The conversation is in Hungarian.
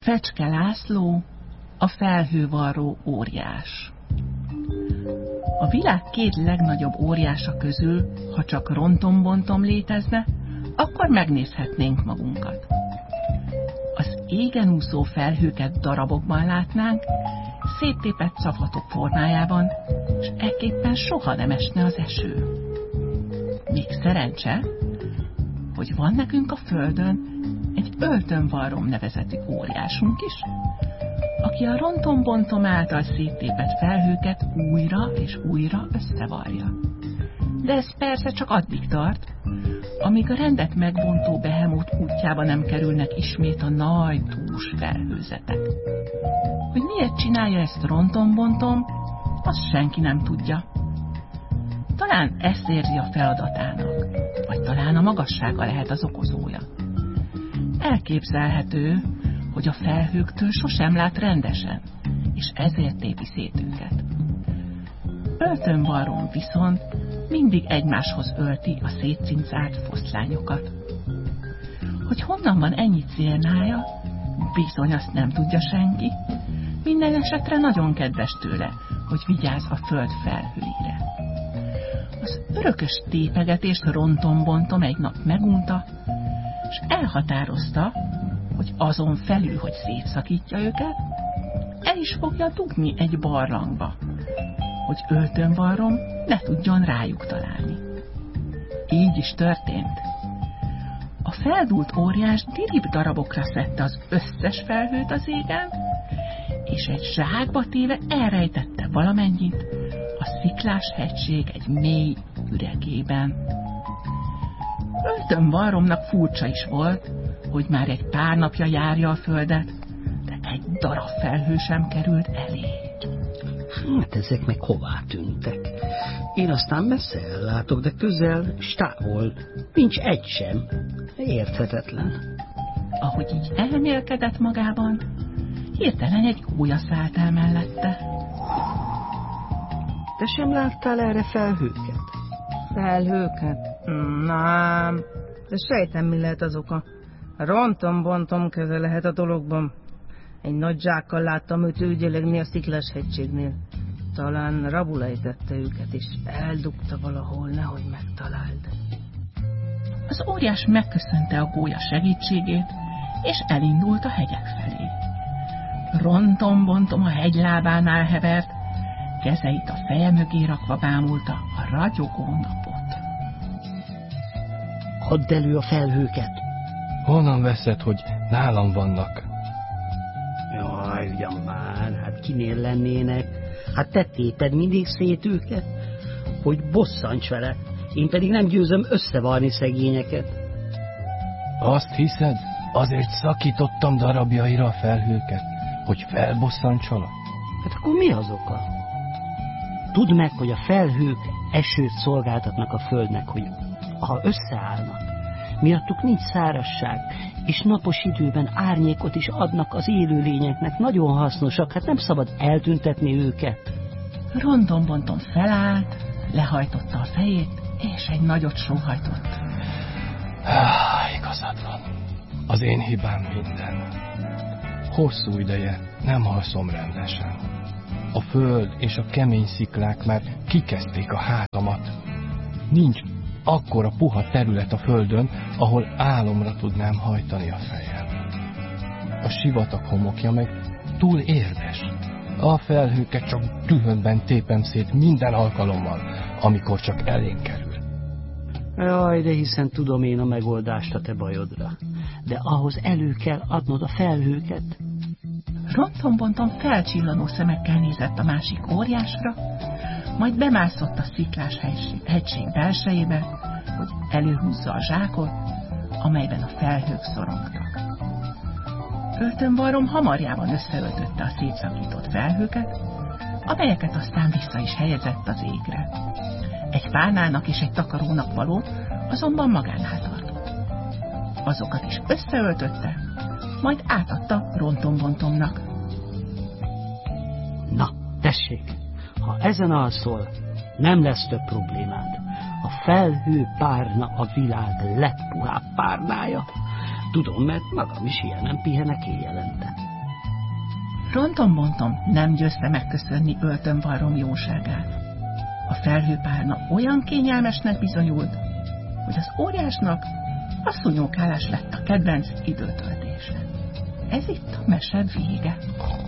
Fecske László, a felhővarró óriás. A világ két legnagyobb óriása közül, ha csak rontom-bontom létezne, akkor megnézhetnénk magunkat. Az égen úszó felhőket darabokban látnánk, széttépett szavatok formájában, és ekképpen soha nem esne az eső. Még szerencse, hogy van nekünk a Földön egy öltönvarrom nevezetű óriásunk is, aki a rontom-bontom által széttépett felhőket újra és újra összevarja. De ez persze csak addig tart, amíg a rendet megbontó behemót útjába nem kerülnek ismét a nagy dús felhőzetek. Hogy miért csinálja ezt rontom-bontom, azt senki nem tudja. Talán ezt érzi a feladatának, vagy talán a magassága lehet az okozója. Elképzelhető, hogy a felhőktől sosem lát rendesen, és ezért tépi szét őket. Öltönvarrom viszont mindig egymáshoz ölti a szétcincált foszlányokat. Hogy honnan van ennyi cérnája, bizony azt nem tudja senki. Minden esetre nagyon kedves tőle, hogy vigyáz a föld felhőire. Az örökös tépegetést rontom-bontom egy nap megunta, és elhatározta, hogy azon felül, hogy szétszakítja őket, el is fogja dugni egy barlangba, hogy öltönvarrom ne tudjon rájuk találni. Így is történt. A feldúlt óriás dirib darabokra szedte az összes felhőt az égen, és egy zsákba téve elrejtette valamennyit a Sziklás hegység egy mély üregében. Öltönvarromnak furcsa is volt, hogy már egy pár napja járja a földet, de egy darab felhő sem került elé. Hát ezek meg hová tűntek? Én aztán messze ellátok, de közel s távol nincs egy sem. Érthetetlen. Ahogy így elmélkedett magában, hirtelen egy gólya szállt el mellette. Te sem láttál erre felhőket? Felhőket? Nem, de sejtem, mi lehet az oka. Rontom-bontom köze lehet a dologban. Egy nagy zsákkal láttam őt ügyelegni a Sziklás hegységnél. Talán rabul ejtette őket, és eldugta valahol, nehogy megtaláld. Az óriás megköszönte a gólya segítségét, és elindult a hegyek felé. Rontom-bontom a hegylábánál hevert, kezeit a feje mögé rakva bámulta a ragyogó napot. Add elő a felhőket! Honnan veszed, hogy nálam vannak? Jaj, ugyan már, hát kinél lennének? Hát te téped mindig szét őket, hogy bosszants vele, én pedig nem győzöm összevarni szegényeket. Azt hiszed, azért szakítottam darabjaira a felhőket, hogy felbosszantsalak? Hát akkor mi az oka? Tudd meg, hogy a felhők esőt szolgáltatnak a földnek, hogy ha összeállnak, miattuk nincs szárazság, és napos időben árnyékot is adnak az élőlényeknek, nagyon hasznosak, hát nem szabad eltüntetni őket. Rontom-bontom felállt, lehajtotta a fejét, és egy nagyot sóhajtott. Igazad van. Az én hibám minden. Hosszú ideje nem alszom rendesen. A föld és a kemény sziklák már kikezdték a hátamat. Nincs akkora puha terület a földön, ahol álomra tudnám hajtani a fejem. A sivatag homokja meg túl érdes. A felhőket csak dühömben tépem szét minden alkalommal, amikor csak elénk kerül. Jaj, de hiszen tudom én a megoldást a te bajodra. De ahhoz elő kell adnod a felhőket. Rontom-bontom felcsillanó szemekkel nézett a másik óriásra, majd bemászott a Sziklás hegység belsejébe, hogy előhúzza a zsákot, amelyben a felhők szorongtak. Öltönvarrom hamarjában összeöltötte a szétszakított felhőket, amelyeket aztán vissza is helyezett az égre. Egy párnának és egy takarónak valót azonban magánál tartott. Azokat is összeöltötte, majd átadta Rontom-bontomnak. Na, tessék, ha ezen alszol, nem lesz több problémád. A felhő párna a világ legpuhább párnája. Tudom, mert magam is ilyen nem pihenek éjjelente. Rontom-bontom nem győzte megköszönni öltömvarrom jóságát. A felhőpárna olyan kényelmesnek bizonyult, hogy az óriásnak a szunyókálás lett a kedvenc időtöltése. Ez itt a mese vége.